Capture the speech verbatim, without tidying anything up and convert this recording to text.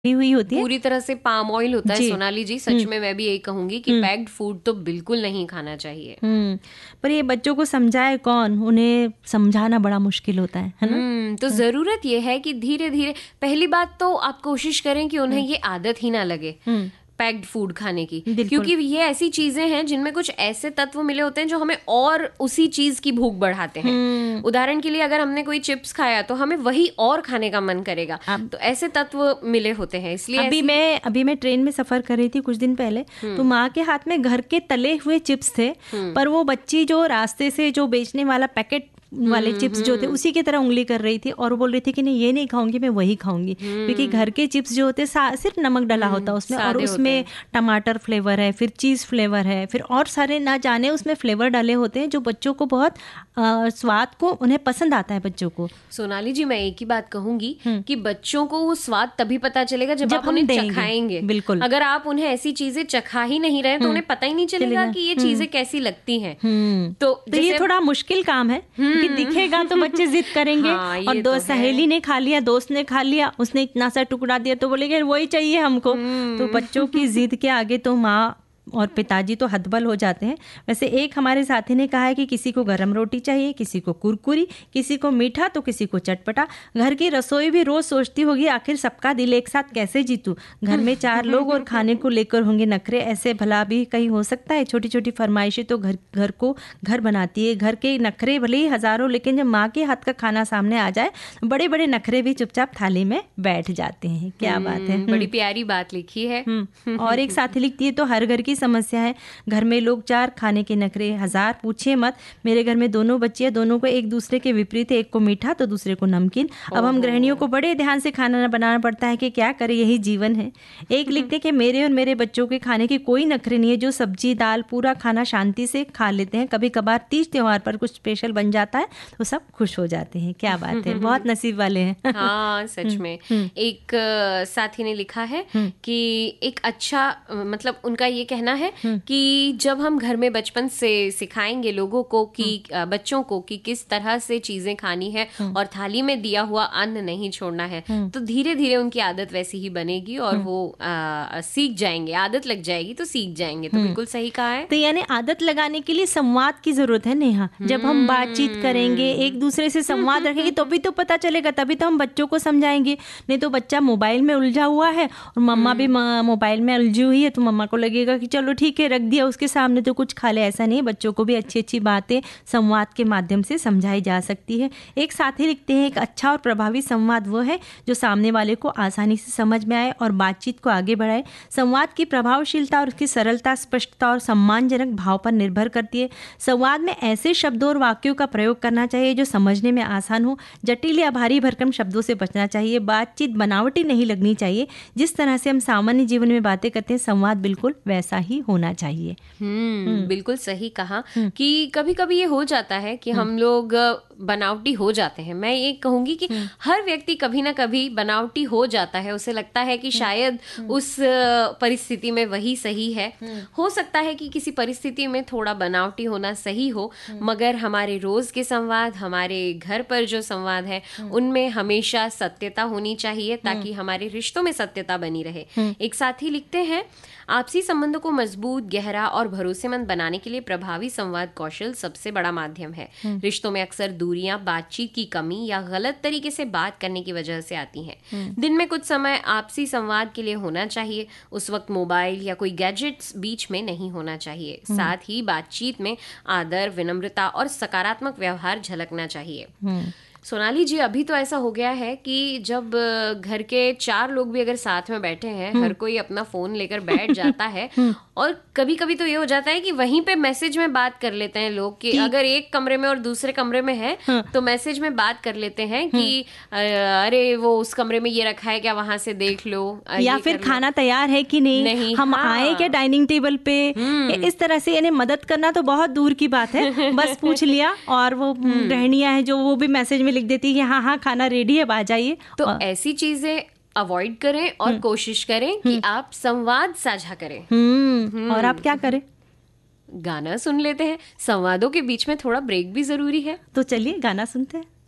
हुई होती है, पूरी तरह से पाम ऑयल होता है। सोनाली जी, सच में मैं भी यही कहूंगी कि पैक्ड फूड तो बिल्कुल नहीं खाना चाहिए। हम्म पर ये बच्चों को समझाए कौन, उन्हें समझाना बड़ा मुश्किल होता है है ना। तो जरूरत ये है कि धीरे धीरे, पहली बात तो आप कोशिश करें कि उन्हें ये आदत ही ना लगे पैक्ड फूड खाने की, क्योंकि ये ऐसी चीजें हैं जिनमें कुछ ऐसे तत्व मिले होते हैं जो हमें और उसी चीज की भूख बढ़ाते हैं। उदाहरण के लिए, अगर हमने कोई चिप्स खाया तो हमें वही और खाने का मन करेगा। तो ऐसे तत्व मिले होते हैं, इसलिए अभी मैं अभी मैं ट्रेन में सफर कर रही थी कुछ दिन पहले, तो माँ के हाथ में घर के तले हुए चिप्स थे, पर वो बच्ची जो रास्ते से जो बेचने वाला पैकेट वाले चिप्स जो थे उसी की तरह उंगली कर रही थी, और वो बोल रही थी कि नहीं ये नहीं खाऊंगी, मैं वही खाऊंगी, क्योंकि घर के चिप्स जो होते सिर्फ नमक डाला होता उसमें, और उसमें टमाटर फ्लेवर है, फिर चीज फ्लेवर है, फिर और सारे ना जाने उसमें फ्लेवर डाले होते हैं जो बच्चों को बहुत आ, स्वाद को उन्हें पसंद आता है बच्चों को। सोनाली जी, मैं एक ही बात कहूंगी कि बच्चों को वो स्वाद तभी पता चलेगा जब, जब आप उन्हें चखाएंगे। बिल्कुल, अगर आप उन्हें ऐसी चीजें चखा ही नहीं रहे तो उन्हें पता ही नहीं चलेगा कि ये चीजें कैसी लगती हैं। तो, तो ये थोड़ा मुश्किल काम है कि दिखेगा तो बच्चे जिद करेंगे। हाँ, और दो तो सहेली ने खा लिया, दोस्त ने खा लिया, उसने इतना सा टुकड़ा दिया तो बोलेंगे वही चाहिए हमको। तो बच्चों की जिद के आगे तो माँ और पिताजी तो हतबल हो जाते हैं। वैसे एक हमारे साथी ने कहा है कि किसी को गरम रोटी चाहिए, किसी को कुरकुरी, किसी को मीठा तो किसी को चटपटा। घर की रसोई भी रोज सोचती होगी आखिर सबका दिल एक साथ कैसे जीतूं। घर में चार लोग और खाने को लेकर होंगे नखरे, ऐसे भला भी कहीं हो सकता है। छोटी छोटी फरमाइशें तो घर घर को घर बनाती है। घर के नखरे भले ही हजारों, लेकिन जब माँ के हाथ का खाना सामने आ जाए, बड़े बड़े नखरे भी चुपचाप थाली में बैठ जाते हैं। क्या बात है, बड़ी प्यारी बात लिखी है। और एक साथी लिखती है, तो हर घर की समस्या है, घर में लोग चार, खाने के नखरे हजार, पूछिए मत। मेरे घर में दोनों बच्चियां, दोनों को एक दूसरे के विपरीत है, एक को मीठा तो दूसरे को नमकीन। अब हम गृहिणियों को बड़े ध्यान से खाना बनाना पड़ता है कि क्या करें, यही जीवन है। एक लिखते कि मेरे और मेरे बच्चों के खाने की कोई नखरे नहीं है, जो सब्जी दाल पूरा खाना शांति से खा लेते हैं। कभी कभार तीज त्योहार पर कुछ स्पेशल बन जाता है तो सब खुश हो जाते हैं। क्या बात है, बहुत नसीब वाले हैं। हाँ, सच में। एक साथी ने लिखा है कि एक अच्छा, मतलब उनका ये कहना है कि जब हम घर में बचपन से सिखाएंगे लोगों को कि बच्चों को कि किस तरह से चीजें खानी है और थाली में दिया हुआ अन्न नहीं छोड़ना है, तो धीरे धीरे उनकी आदत वैसी ही बनेगी और वो आ, सीख जाएंगे। आदत लग जाएगी तो सीख जाएंगे। तो बिल्कुल सही कहा है। तो यानी आदत लगाने के लिए संवाद की जरूरत है नेहा। जब हम बातचीत करेंगे, एक दूसरे से संवाद रखेंगे, तभी तो पता चलेगा, तभी तो हम बच्चों को समझाएंगे। नहीं तो बच्चा मोबाइल में उलझा हुआ है और मम्मा भी मोबाइल में उलझी हुई है, तो मम्मा को लगेगा कि चलो ठीक है, रख दिया उसके सामने तो कुछ खा ले। ऐसा नहीं, बच्चों को भी अच्छी अच्छी बातें संवाद के माध्यम से समझाई जा सकती है। एक साथी लिखते हैं, एक अच्छा और प्रभावी संवाद वो है जो सामने वाले को आसानी से समझ में आए और बातचीत को आगे बढ़ाए। संवाद की प्रभावशीलता और उसकी सरलता, स्पष्टता और सम्मानजनक भाव पर निर्भर करती है। संवाद में ऐसे शब्दों और वाक्यों का प्रयोग करना चाहिए जो समझने में आसान हो। जटिल या भारी भरकम शब्दों से बचना चाहिए। बातचीत बनावटी नहीं लगनी चाहिए। जिस तरह से हम सामान्य जीवन में बातें करते हैं, संवाद बिल्कुल वैसा ही होना चाहिए। हम्म बिल्कुल सही कहा कि कभी कभी ये हो जाता है कि हम लोग बनावटी हो जाते हैं। मैं ये कहूंगी कि हर व्यक्ति कभी ना कभी बनावटी हो जाता है। उसे लगता है कि शायद उस परिस्थिति में वही सही है। हो सकता है कि किसी परिस्थिति में थोड़ा बनावटी होना सही हो, मगर हमारे रोज के संवाद, हमारे घर पर जो संवाद है, उनमें हमेशा सत्यता होनी चाहिए ताकि हमारे रिश्तों में सत्यता बनी रहे। एक साथी लिखते हैं, आपसी संबंधों को मजबूत, गहरा और भरोसेमंद बनाने के लिए प्रभावी संवाद कौशल सबसे बड़ा माध्यम है। रिश्तों में अक्सर दूरियां बातचीत की कमी या गलत तरीके से बात करने की वजह से आती हैं। दिन में कुछ समय आपसी संवाद के लिए होना चाहिए। उस वक्त मोबाइल या कोई गैजेट्स बीच में नहीं होना चाहिए। साथ ही बातचीत में आदर, विनम्रता और सकारात्मक व्यवहार झलकना चाहिए। सोनाली जी, अभी तो ऐसा हो गया है कि जब घर के चार लोग भी अगर साथ में बैठे हैं, हर कोई अपना फोन लेकर बैठ जाता है और कभी कभी तो ये हो जाता है कि वहीं पे मैसेज में बात कर लेते हैं लोग कि अगर एक कमरे में और दूसरे कमरे में है तो मैसेज में बात कर लेते हैं कि अरे वो उस कमरे में ये रखा है क्या, वहां से देख लो, या फिर खाना तैयार है कि नहीं, नहीं हम हाँ। आए क्या डाइनिंग टेबल पे। इस तरह से यानी मदद करना तो बहुत दूर की बात है, बस पूछ लिया। और वो गृहिणियां हैं जो वो भी मैसेज में लिख देती है हाँ हाँ खाना रेडी है, आ जाइए। तो ऐसी चीजें अवॉइड करें और कोशिश करें कि आप संवाद साझा करें। हम्म और आप क्या करें? गाना सुन लेते हैं। संवादों के बीच में थोड़ा ब्रेक भी जरूरी है। तो चलिए गाना सुनते हैं।